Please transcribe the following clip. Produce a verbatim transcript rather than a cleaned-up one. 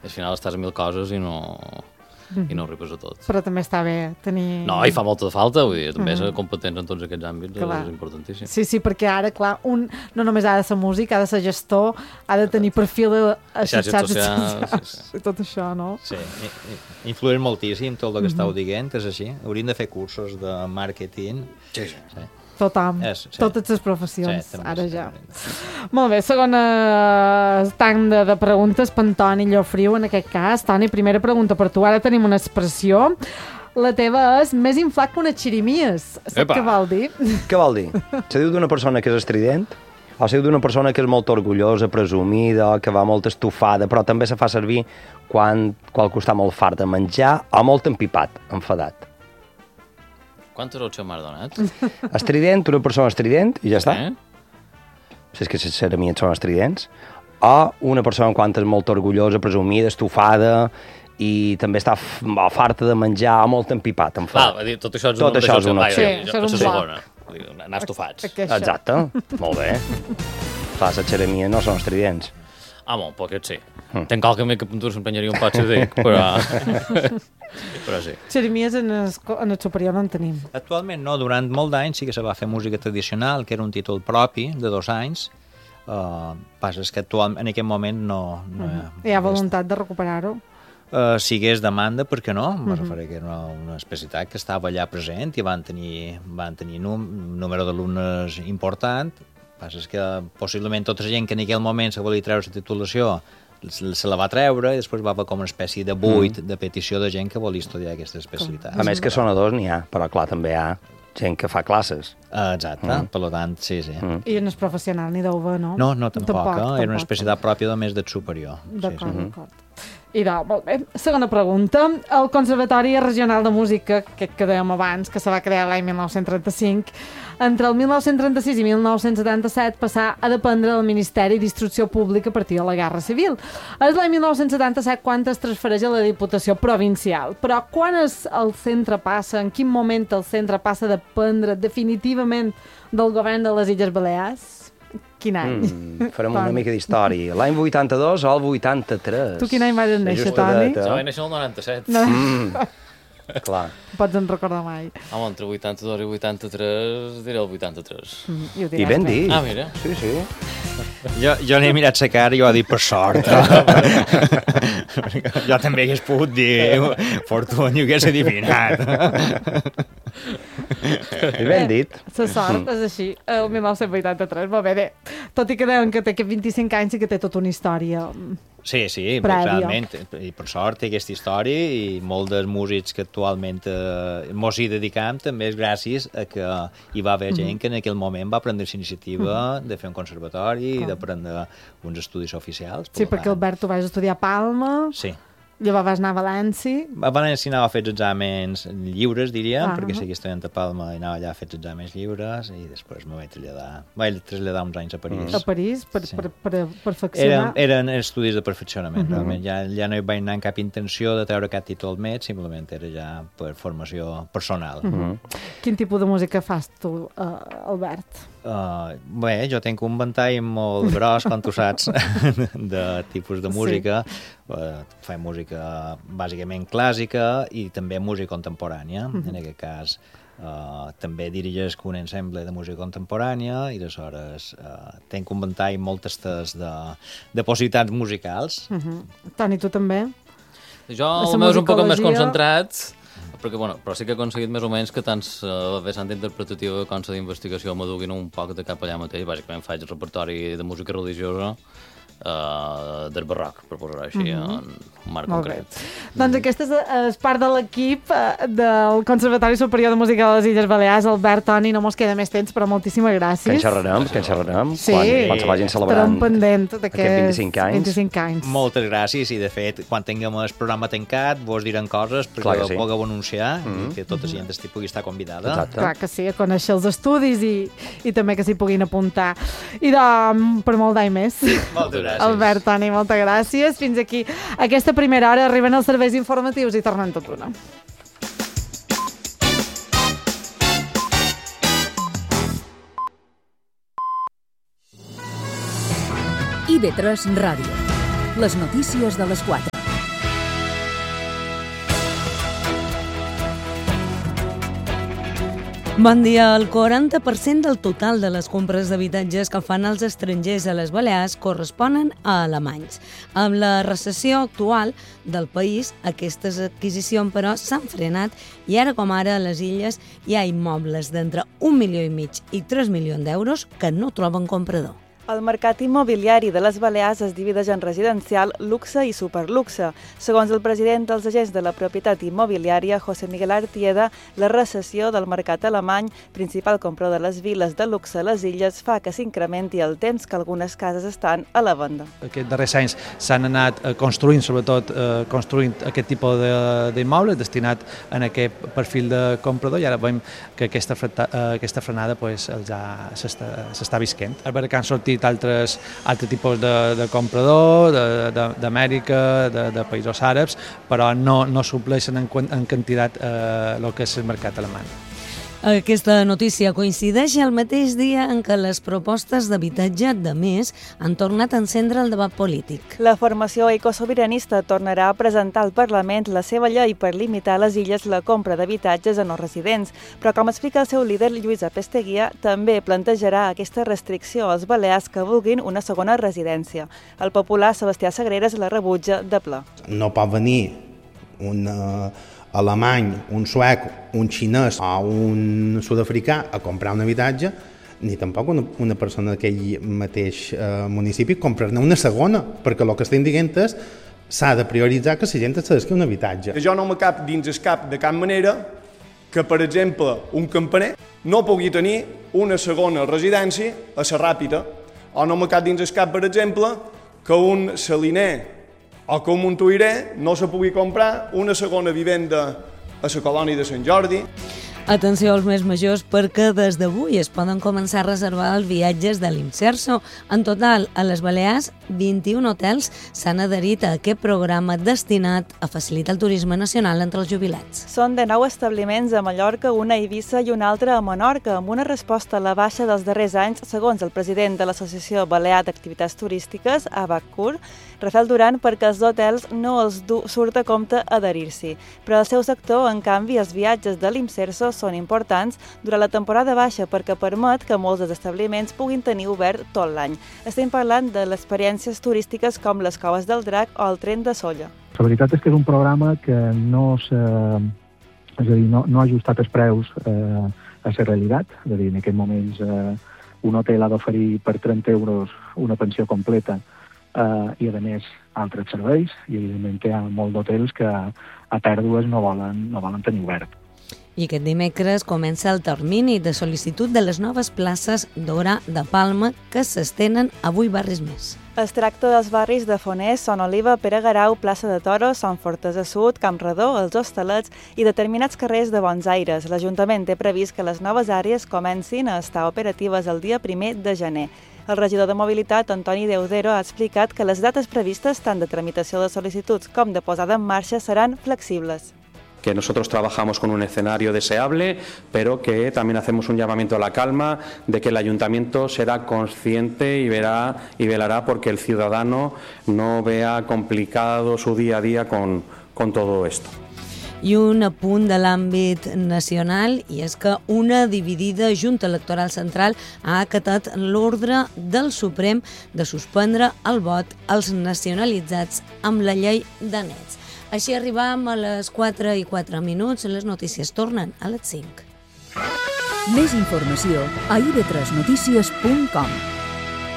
al final estàs a mil coses i no... Mm. i no ho arribes a tot. Però també està bé tenir... No, i fa molta falta, vull dir, també ser competents en tots aquests àmbits clar. És importantíssim. Sí, sí, perquè ara, clar, un no només ha de ser músic, ha de ser gestor, ha de tenir perfil a xarxes socials, i tot això, no? Sí, influeix moltíssim tot el que estàu dient, és així. Hauríem de fer cursos de màrqueting. Sí, sí. sí. Tothom, és, sí. totes les professions, sí, ara ja. Sí. Molt bé, segona tanda de preguntes per Toni Llofriu, en aquest cas. Toni, primera pregunta per tu. Ara tenim una expressió. La teva és més inflat que unes xirimies. Saps què vol dir? Què vol dir? Se diu d'una persona que és estrident, o se diu d'una persona que és molt orgullosa, presumida, que va molt estufada, però també se fa servir quan qualcú està molt fart de menjar o molt empipat, enfadat. Quantes opcions m'has donat? Estrident, una persona estrident, i ja està. Eh? Si és que les xirimies són estridents. O una persona quan és molt orgullosa, presumida, estufada, i també està farta de menjar o molt empipat, enfadat. Clar, tot això és tot això és una opció. Sí, això és un bloc. Anar estufats. Exacte, molt bé. Clar, les xirimies no són estridents. Ah, bon, poquet sí. Mm. Tenc qualque més que puntura s'empenyaria un pot, si dic, però... però sí. Xerimies en el, en el superior no en tenim. Actualment no, durant molt d'anys sí que se va fer música tradicional, que era un títol propi de dos anys. Uh, passa que actualment, en aquest moment no... no mm. Hi ha voluntat de recuperar-ho? Uh, si hagués demanda, per què no? Mm -hmm. Me referia que era una, una especialitat que estava allà present i van tenir, van tenir un número d'alumnes important. Passa que possiblement tota la gent que en aquell moment se volia treure la titulació se la va treure i després va haver com una espècie de buit mm. de petició de gent que volia estudiar aquesta especialitat. A més que sonadors n'hi ha, però clar, també hi ha gent que fa classes. Uh, exacte, mm. per tant, sí, sí. Mm. I en el professional n'hi deu haver, no? No, no, tampoc, tampoc, tampoc era una especialitat pròpia només del superior. D'acord, sí, sí. d'acord. I de, molt bé. Segona pregunta. El Conservatori Regional de Música, que, que dèiem abans, que se va crear l'any mil nou-cents trenta-cinc, entre el mil nou-cents trenta-sis i mil nou-cents setanta-set passà a dependre del Ministeri d'Instrucció Pública a partir de la Guerra Civil. És l'any mil nou-cents setanta-set quan es transfereix a la Diputació Provincial. Però quan és el centre passa, en quin moment el centre passa a dependre definitivament del govern de les Illes Balears? Quin any? Mm, farem una mica d'història. L'any vuitanta-dos o el vuitanta-tres? Tu quin any vas néixer, Toni? Jo vaig néixer el noranta-set. No. Mm, clar. Pots en recordar mai. Home, entre vuitanta-dos i vuitanta-tres diré el vuitanta-tres. Mm, i, I ben dit. Ah, mira. Sí, sí. Jo, jo n'he mirat la cara i ho ha dit per sort. Jo també hagués pogut dir Fortuny ho hagués adivinat. I ben dit. La sort és així, el mil nou-cents vuitanta-tres. Molt bé, bé. Tot i que deuen que té vint-i-cinc anys i que té tota una història. Sí, sí, realment. I per sort té aquesta història i molts dels músics que actualment eh, mos hi dedicam també és gràcies a que hi va haver gent que en aquell moment va prendre la iniciativa de fer un conservatori i de prendre uns estudis oficials. Sí, perquè Albert, tu vas estudiar a Palma. Sí. Llavors vas anar a València. A València anava a fer els exàmens lliures, diríem, ah, perquè seguia estudiant a Palma i anava allà a fer els exàmens lliures i després me vaig traslladar, vaig traslladar uns anys a París. Mm. A París, per, sí. per, per, per Eren, perfeccionar? eren estudis de perfeccionament, uh-huh. realment. Ja, ja no hi vaig anar amb cap intenció de treure cap títol met, simplement era ja per formació personal. Uh-huh. Quin tipus de música fas tu, uh, Albert? Uh, bé, jo tinc un ventall molt gros, com tu saps, de tipus de música. Sí. Uh, faig música bàsicament clàssica i també música contemporània. Uh-huh. En aquest cas, uh, també dirigeix un ensemble de música contemporània i aleshores uh, tinc un ventall molt estès de, de possibilitats musicals. Uh-huh. Toni, tu també? Jo, el meu és un poc més concentrat, perquè, bueno, però sí que he aconseguit més o menys que tant la vessant interpretativa com la d'investigació m'aduguin un poc de cap allà mateix. Bàsicament faig repertori de música religiosa uh, del barroc, per posar-ho així, mm-hmm. en un marc Molt concret. Bé. Doncs aquesta és, és part de l'equip uh, del Conservatori Superior de Música de les Illes Balears. Albert, Toni, no mos queda més temps, però moltíssimes gràcies. Que en xerrarem, que en xerrarem. Sí, quan, quan se vagin celebrant pendent d'aquests vint-i-cinc anys. vint-i-cinc anys. Moltes gràcies i, de fet, quan tinguem el programa tancat, vos diran coses perquè ho sí. pugueu anunciar mm-hmm. i que tota la gent pugui estar convidada. Exacte. Clar que sí, a conèixer els estudis i, i també que s'hi puguin apuntar. I de, per molt d'any més. Moltes gràcies. Albert, Toni, moltes gràcies. Fins aquí. Aquesta primera hora arriben els serveis informatius i tornem tot una. I ve tres Ràdio. Les notícies de les quatre. Bon dia. El quaranta per cent del total de les compres d'habitatges que fan els estrangers a les Balears corresponen a alemanys. Amb la recessió actual del país, aquestes adquisicions, però, s'han frenat i ara com ara a les illes hi ha immobles d'entre un milió i mig i tres milions d'euros que no troben comprador. El mercat immobiliari de les Balears es divideix en residencial, luxe i superluxe. Segons el president dels agents de la propietat immobiliària, José Miguel Artieda, la recessió del mercat alemany, principal comprador de les viles de luxe a les illes, fa que s'incrementi el temps que algunes cases estan a la venda. Aquests darrers anys s'han anat construint, sobretot eh, construint aquest tipus d'immobles destinat a aquest perfil de comprador i ara veiem que aquesta, freta, eh, aquesta frenada pues, ja s'està visquent. A veure que han sortit altres, altres tipus de, de comprador d'Amèrica, de, de, de països àrabs, però no, no supleixen en, en quantitat eh, el que és el mercat alemany. Aquesta notícia coincideix el mateix dia en què les propostes d'habitatge de més han tornat a encendre el debat polític. La formació ecosobiranista tornarà a presentar al Parlament la seva llei per limitar a les illes la compra d'habitatges a no residents, però com explica el seu líder Lluís Apesteguia, també plantejarà aquesta restricció als balears que vulguin una segona residència. El popular Sebastià Sagreres la rebutja de ple. No pot venir un alemany, un suec, un xinès o un sud-africà a comprar un habitatge, ni tampoc una, una persona d'aquell mateix eh, municipi comprar-ne una segona, perquè el que estem dient és s'ha de prioritzar que la gent es cedesqui un habitatge. Jo no me cap dins el cap de cap manera que, per exemple, un campaner no pugui tenir una segona residència a la Ràpita, o no me cap dins el cap, per exemple, que un saliner o que un montuïrer no se pugui comprar una segona vivenda a la colònia de Sant Jordi. Atenció als més majors perquè des d'avui es poden començar a reservar els viatges de l'Imserso. En total, a les Balears, vint-i-un hotels s'han adherit a aquest programa destinat a facilitar el turisme nacional entre els jubilats. Són de nou establiments a Mallorca, una a Eivissa i un altre a Menorca, amb una resposta a la baixa dels darrers anys, segons el president de l'Associació Balear d'Activitats Turístiques, ABACUR, Rafael Duran, perquè els hotels no els du surt a compte adherir-s'hi. Però al seu sector, en canvi, els viatges de l'Imserso són importants durant la temporada baixa perquè permet que molts dels establiments puguin tenir obert tot l'any. Estem parlant de les experiències turístiques com les Coves del Drac o el Tren de Solla. La veritat és que és un programa que no s'ha, és a dir, no, no ha ajustat els preus eh, a la realitat. És a dir, en aquests moments eh, un hotel ha d'oferir per trenta euros una pensió completa eh, i, a més, altres serveis. I, evidentment, hi ha molts d'hotels que a pèrdues no volen, no volen tenir obert. I aquest dimecres comença el termini de sol·licitud de les noves places d'Hora de Palma que s'estenen a vuit barris més. Es tracta dels barris de Fonés, Son Oliva, Pere Garau, Plaça de Toros, Son Fortesa Sud, Camp Redó, els Hostalets i determinats carrers de Bons Aires. L'Ajuntament té previst que les noves àrees comencin a estar operatives el dia primer de gener. El regidor de Mobilitat, Antoni Deudero, ha explicat que les dates previstes tant de tramitació de sol·licituds com de posada en marxa seran flexibles. Que nosotros trabajamos con un escenario deseable, pero que también hacemos un llamamiento a la calma de que el ayuntamiento será consciente y verá y velará porque el ciudadano no vea complicado su día a día con, con todo esto. I un apunt de l'àmbit nacional, i és que una dividida Junta Electoral Central ha acatat l'ordre del Suprem de suspendre el vot als nacionalitzats amb la llei de nets. Així arribam a les quatre i quatre minuts, les notícies tornen a les cinc. Més informació a i ve tres notícies punt com.